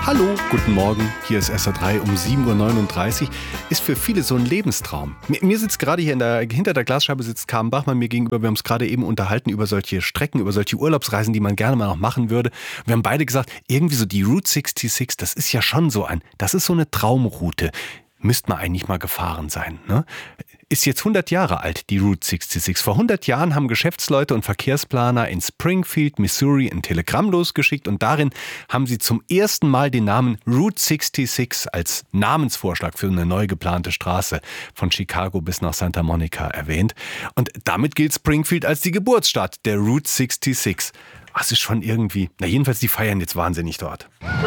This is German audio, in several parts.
Hallo, guten Morgen. Hier ist SR3 um 7.39 Uhr. Ist für viele so ein Lebenstraum. Mir sitzt gerade hier hinter der Glasscheibe sitzt Carmen Bachmann mir gegenüber. Wir haben uns gerade eben unterhalten über solche Strecken, über solche Urlaubsreisen, die man gerne mal noch machen würde. Wir haben beide gesagt, irgendwie so die Route 66, das ist ja schon das ist so eine Traumroute. Müsste man eigentlich mal gefahren sein, ne? Ist jetzt 100 Jahre alt, die Route 66. Vor 100 Jahren haben Geschäftsleute und Verkehrsplaner in Springfield, Missouri ein Telegramm losgeschickt und darin haben sie zum ersten Mal den Namen Route 66 als Namensvorschlag für eine neu geplante Straße von Chicago bis nach Santa Monica erwähnt. Und damit gilt Springfield als die Geburtsstadt der Route 66. Was ist schon irgendwie, jedenfalls die feiern jetzt wahnsinnig dort.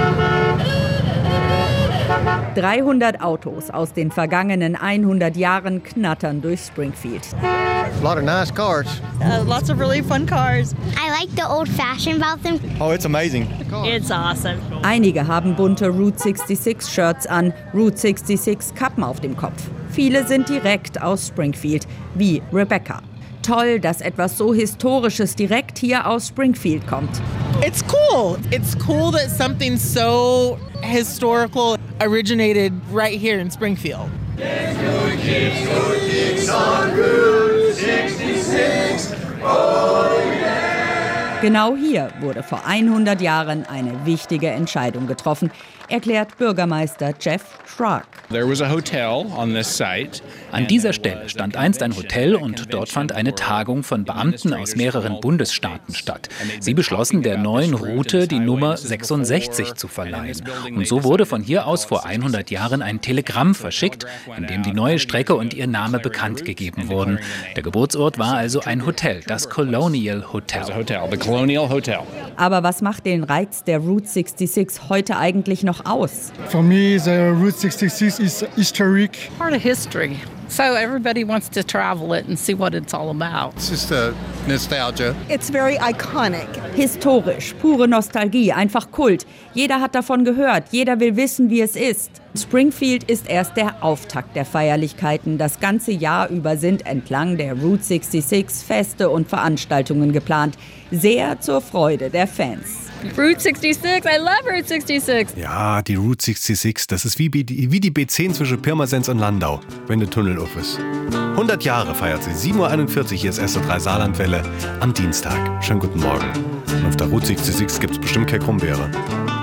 300 Autos aus den vergangenen 100 Jahren knattern durch Springfield. A lot of nice cars. Lots of really fun cars. I like the old-fashioned about them. Oh, it's amazing. It's awesome. Einige haben bunte Route 66 Shirts an, Route 66 Kappen auf dem Kopf. Viele sind direkt aus Springfield, wie Rebecca. Toll, dass etwas so Historisches direkt hier aus Springfield kommt. It's cool. It's cool that something so historical originated right here in Springfield. Let's go kicks on Route 66. Oh yeah. Genau hier wurde vor 100 Jahren eine wichtige Entscheidung getroffen, erklärt Bürgermeister Jeff Schrock. An dieser Stelle stand einst ein Hotel und dort fand eine Tagung von Beamten aus mehreren Bundesstaaten statt. Sie beschlossen, der neuen Route die Nummer 66 zu verleihen. Und so wurde von hier aus vor 100 Jahren ein Telegramm verschickt, in dem die neue Strecke und ihr Name bekannt gegeben wurden. Der Geburtsort war also ein Hotel, das Colonial Hotel. Aber was macht den Reiz der Route 66 heute eigentlich noch aus? For me, the Route 66 is historic. Part of history. So everybody wants to travel it and see what it's all about. It's just nostalgia. It's very iconic. Historisch, pure Nostalgie, einfach Kult. Jeder hat davon gehört, jeder will wissen, wie es ist. Springfield ist erst der Auftakt der Feierlichkeiten. Das ganze Jahr über sind entlang der Route 66 Feste und Veranstaltungen geplant. Sehr zur Freude der Fans. Route 66, I love Route 66. Ja, die Route 66, das ist wie die B10 zwischen Pirmasens und Landau, wenn der Tunnel auf ist. 100 Jahre feiert sie, 7.41 Uhr, hier ist SR3 Saarlandwelle am Dienstag. Schönen guten Morgen. Und auf der Route 66 gibt's bestimmt keine Krummbeere.